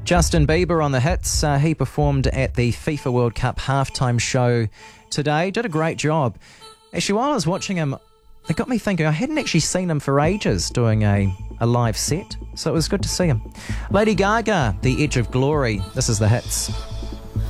Justin Bieber on the hits. He performed at the FIFA World Cup halftime show today. Did a great job. Actually, while I was watching him, it got me thinking I hadn't actually seen him for ages doing a live set. So it was good to see him. Lady Gaga, The Edge of Glory. This is the hits.